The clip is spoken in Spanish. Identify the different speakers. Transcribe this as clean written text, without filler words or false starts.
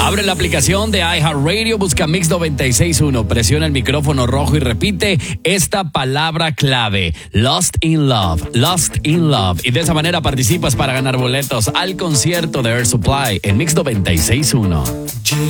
Speaker 1: Abre la aplicación de iHeartRadio, busca Mix 96.1, presiona el micrófono rojo y repite esta palabra clave: Lost in Love, Lost in Love. Y de esa manera participas para ganar boletos al concierto de Air Supply en Mix 96.1.